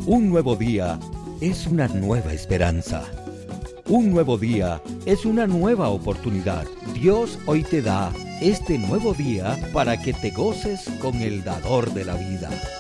Un nuevo día es una nueva esperanza. Un nuevo día es una nueva oportunidad. Dios hoy te da este nuevo día para que te goces con el dador de la vida.